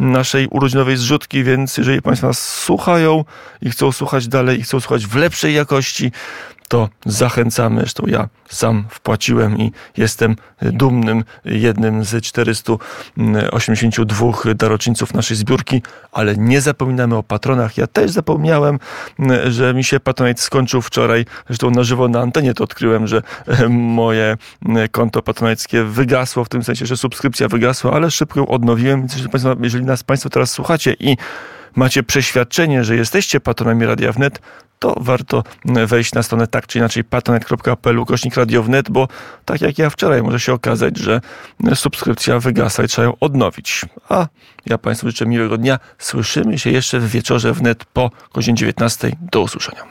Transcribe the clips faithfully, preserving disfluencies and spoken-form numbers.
naszej urodzinowej zrzutki, więc jeżeli Państwo nas słuchają i chcą słuchać dalej i chcą słuchać w lepszej jakości, to zachęcamy. Zresztą ja sam wpłaciłem i jestem dumnym jednym z czterystu osiemdziesięciu dwóch darowczyńców naszej zbiórki, ale nie zapominamy o patronach. Ja też zapomniałem, że mi się Patronite skończył wczoraj. Zresztą na żywo na antenie to odkryłem, że moje konto patronajskie wygasło, w tym sensie, że subskrypcja wygasła, ale szybko ją odnowiłem. Więc jeżeli, Państwo, jeżeli nas Państwo teraz słuchacie i macie przeświadczenie, że jesteście patronami Radia Wnet, to warto wejść na stronę tak czy inaczej patronite kropka p l ukośnik Radio Wnet, bo tak jak ja wczoraj może się okazać, że subskrypcja wygasa i trzeba ją odnowić. A ja Państwu życzę miłego dnia. Słyszymy się jeszcze w wieczorze Wnet po godzinie dziewiętnastej. Do usłyszenia.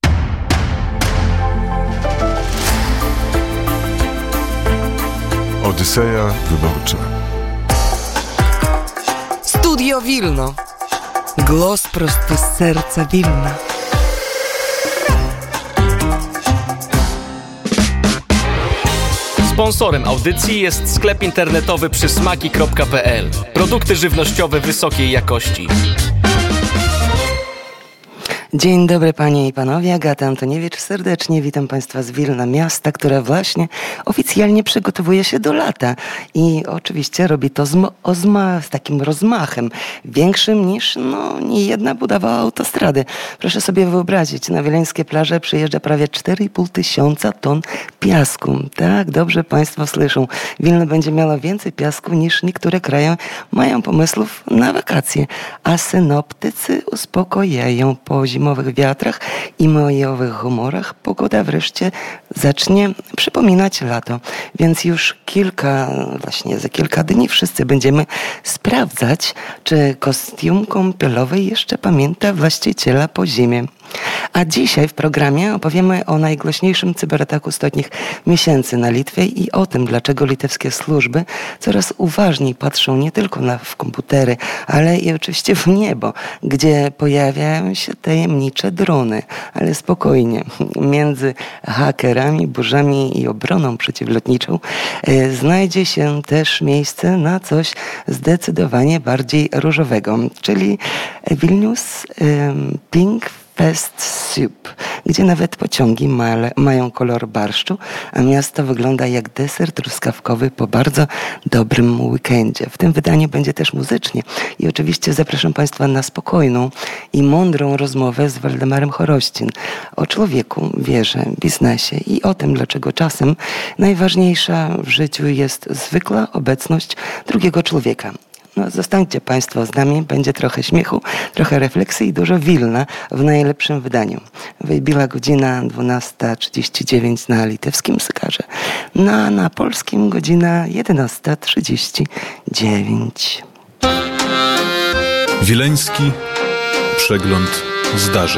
Odyseja wyborcza. Studio Wilno. Głos prosto z serca Wilna. Sponsorem audycji jest sklep internetowy przysmaki kropka p l. Produkty żywnościowe wysokiej jakości. Dzień dobry Panie i Panowie, Agata Antoniewicz. Serdecznie witam Państwa z Wilna, miasta, które właśnie oficjalnie przygotowuje się do lata. I oczywiście robi to z, ozma, z takim rozmachem, większym niż no, niejedna budowa autostrady. Proszę sobie wyobrazić, na wileńskie plaże przyjeżdża prawie cztery i pół tysiąca ton piasku. Tak, dobrze Państwo słyszą. Wilno będzie miało więcej piasku niż niektóre kraje mają pomysłów na wakacje. A synoptycy uspokajają po zimowych wiatrach i majowych humorach. Pogoda wreszcie zacznie przypominać lato. Więc już kilka, właśnie za kilka dni wszyscy będziemy sprawdzać, czy kostium kąpielowy jeszcze pamięta właściciela po zimie. A dzisiaj w programie opowiemy o najgłośniejszym cyberataku ostatnich miesięcy na Litwie i o tym, dlaczego litewskie służby coraz uważniej patrzą nie tylko na w komputery, ale i oczywiście w niebo, gdzie pojawiają się tajemnicze drony. Ale spokojnie, między hakerami, burzami i obroną przeciwlotniczą e, znajdzie się też miejsce na coś zdecydowanie bardziej różowego, czyli Vilnius e, Pink Fest Soup, gdzie nawet pociągi ma, mają kolor barszczu, a miasto wygląda jak deser truskawkowy po bardzo dobrym weekendzie. W tym wydaniu będzie też muzycznie i oczywiście zapraszam Państwa na spokojną i mądrą rozmowę z Waldemarem Chorościn o człowieku, wierze, biznesie i o tym, dlaczego czasem najważniejsza w życiu jest zwykła obecność drugiego człowieka. No, zostańcie Państwo z nami, będzie trochę śmiechu, trochę refleksji i dużo Wilna w najlepszym wydaniu. Wybiła godzina dwunasta trzydzieści dziewięć na litewskim zegarze, no, na polskim godzina jedenasta trzydzieści dziewięć. Wileński przegląd zdarzeń.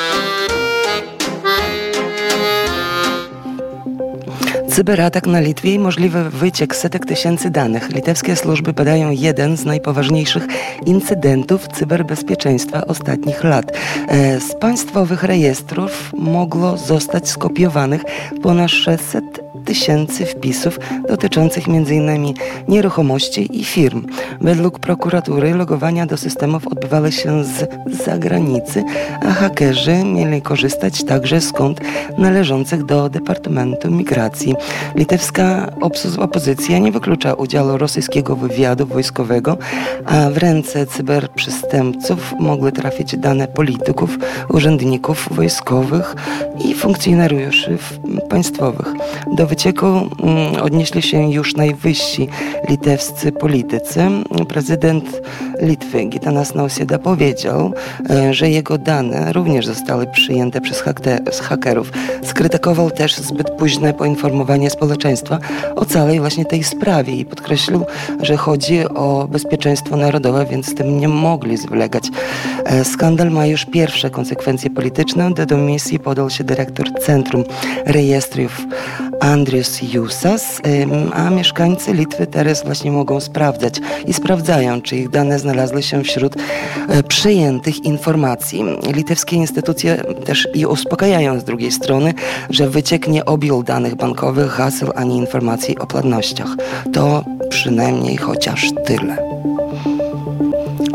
Cyberatak na Litwie i możliwy wyciek setek tysięcy danych. Litewskie służby badają jeden z najpoważniejszych incydentów cyberbezpieczeństwa ostatnich lat. Z państwowych rejestrów mogło zostać skopiowanych ponad sześćset tysięcy wpisów dotyczących między innymi nieruchomości i firm. Według prokuratury logowania do systemów odbywały się z zagranicy, a hakerzy mieli korzystać także z kont należących do Departamentu Migracji. Litewska opozycja nie wyklucza udziału rosyjskiego wywiadu wojskowego, a w ręce cyberprzestępców mogły trafić dane polityków, urzędników wojskowych i funkcjonariuszy państwowych. Do wycieku mm, odnieśli się już najwyżsi litewscy politycy. Prezydent Litwy Gitanas Nausėda powiedział, że jego dane również zostały przyjęte przez hakerów. Skrytykował też zbyt późne poinformowanie społeczeństwa o całej właśnie tej sprawie i podkreślił, że chodzi o bezpieczeństwo narodowe, więc z tym nie mogli zwlekać. Skandal ma już pierwsze konsekwencje polityczne. Do dymisji podał się dyrektor Centrum Rejestrów Andrius Jusas, a mieszkańcy Litwy teraz właśnie mogą sprawdzać i sprawdzają, czy ich dane znalazły się wśród przyjętych informacji. Litewskie instytucje też i uspokajają z drugiej strony, że wyciek nie objął danych bankowych, haseł ani informacji o płatnościach. To przynajmniej chociaż tyle.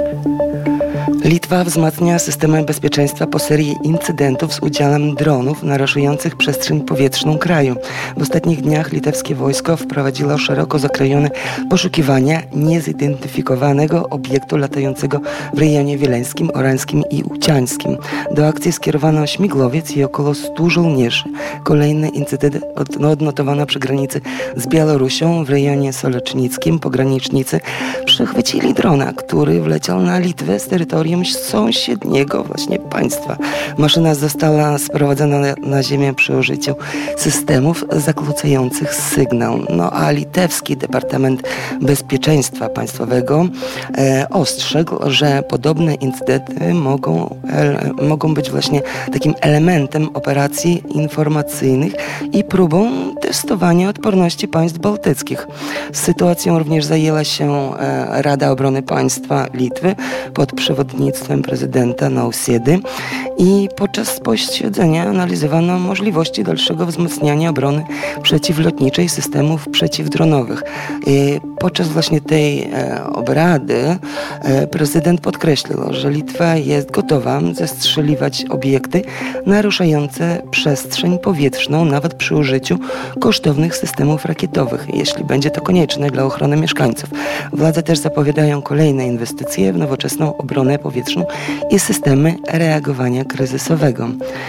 Litwa wzmacnia systemy bezpieczeństwa po serii incydentów z udziałem dronów naruszających przestrzeń powietrzną kraju. W ostatnich dniach litewskie wojsko wprowadziło szeroko zakrojone poszukiwania niezidentyfikowanego obiektu latającego w rejonie wileńskim, orańskim i uciańskim. Do akcji skierowano śmigłowiec i około stu żołnierzy. Kolejny incydent odnotowano przy granicy z Białorusią w rejonie solecznickim. Pogranicznicy przechwycili drona, który wleciał na Litwę z terytorium sąsiedniego właśnie państwa. Maszyna została sprowadzona na, na ziemię przy użyciu systemów zakłócających sygnał. No a litewski Departament Bezpieczeństwa Państwowego e, ostrzegł, że podobne incydenty mogą, e, mogą być właśnie takim elementem operacji informacyjnych i próbą testowania odporności państw bałtyckich. Sytuacją również zajęła się e, Rada Obrony Państwa Litwy pod przewodnictwem prezydenta Nausėdy i podczas posiedzenia analizowano możliwości dalszego wzmacniania obrony przeciwlotniczej systemów przeciwdronowych. I podczas właśnie tej e, obrady e, prezydent podkreślił, że Litwa jest gotowa zestrzeliwać obiekty naruszające przestrzeń powietrzną nawet przy użyciu kosztownych systemów rakietowych, jeśli będzie to konieczne dla ochrony mieszkańców. Władze też zapowiadają kolejne inwestycje w nowoczesną obronę powietrzną i systemy reagowania kryzysowego.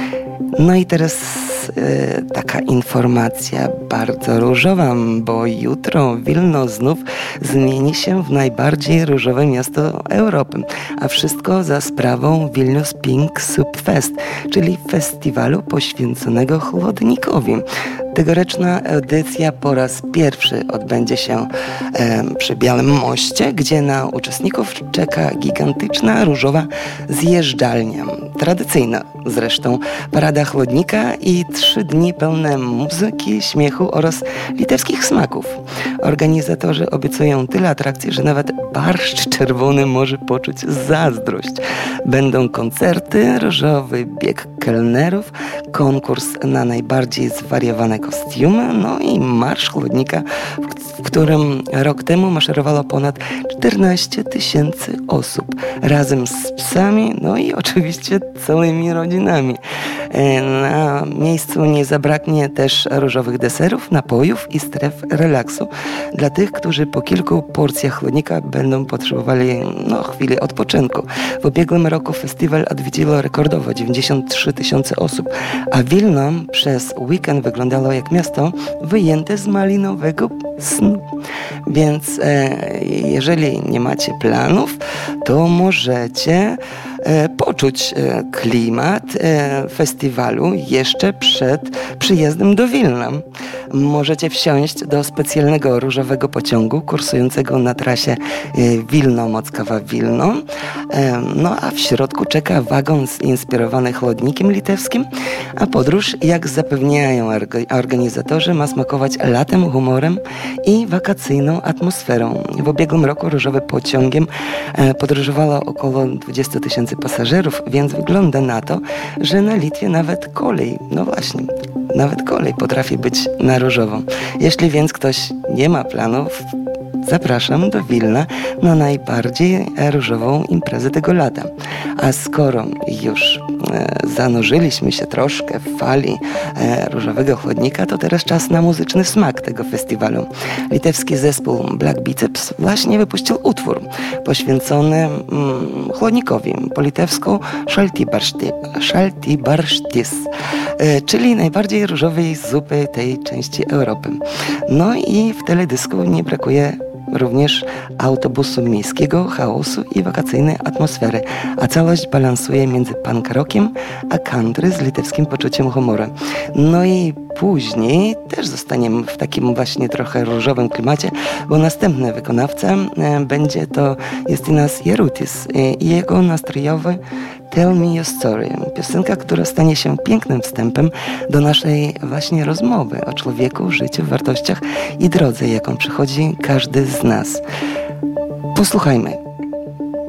No i teraz e, taka informacja bardzo różowa, bo jutro Wilno znów zmieni się w najbardziej różowe miasto Europy, a wszystko za sprawą Vilnius Pink Soup Fest, czyli festiwalu poświęconego chłodnikowi. Tegoroczna edycja po raz pierwszy odbędzie się e, przy Białym Moście, gdzie na uczestników czeka gigantyczna różowa zjeżdżalnia. Tradycyjna zresztą parada chłodnika i trzy dni pełne muzyki, śmiechu oraz litewskich smaków. Organizatorzy obiecują tyle atrakcji, że nawet barszcz czerwony może poczuć zazdrość. Będą koncerty, różowy bieg kelnerów, konkurs na najbardziej zwariowane kostiumy, no i marsz chłodnika, w którym rok temu maszerowało ponad czternaście tysięcy osób razem z psami, no i oczywiście całymi rodzinami. Na miejscu nie zabraknie też różowych deserów, napojów i stref relaksu dla tych, którzy po kilku porcjach chłodnika będą potrzebowali no, chwili odpoczynku. W ubiegłym roku festiwal odwiedziło rekordowo dziewięćdziesiąt trzy tysiące osób, a Wilno przez weekend wyglądało jak miasto wyjęte z malinowego snu. Więc e, jeżeli nie macie planów, to możecie e, poczuć e, klimat e, festiwalu jeszcze przed przyjazdem do Wilna. Możecie wsiąść do specjalnego różowego pociągu kursującego na trasie e, Wilno-Mockawa-Wilno. E, no a w środku czeka wagon zinspirowany chłodnikiem litewskim, a podróż, jak zapewniają organizatorzy, ma smakować latem, humorem i wakacyjną atmosferą. W ubiegłym roku różowym pociągiem podróżowało około dwadzieścia tysięcy pasażerów, więc wygląda na to, że na Litwie nawet kolej, no właśnie, nawet kolej potrafi być na różowo. Jeśli więc ktoś nie ma planów, zapraszam do Wilna na najbardziej różową imprezę tego lata. A skoro już e, zanurzyliśmy się troszkę w fali e, różowego chłodnika, to teraz czas na muzyczny smak tego festiwalu. Litewski zespół Black Biceps właśnie wypuścił utwór poświęcony mm, chłodnikowi, po litewsku Šaltibarštis, e, czyli najbardziej różowej zupy tej części Europy. No i w teledysku nie brakuje również autobusu miejskiego, chaosu i wakacyjnej atmosfery, a całość balansuje między punk rockiem a country z litewskim poczuciem humoru. No i później też zostaniemy w takim właśnie trochę różowym klimacie, bo następny wykonawca e, będzie to Justinas Jarutis i jego nastrojowy Tell Me Your Story. Piosenka, która stanie się pięknym wstępem do naszej właśnie rozmowy o człowieku, życiu, wartościach i drodze, jaką przechodzi każdy z nas. Posłuchajmy.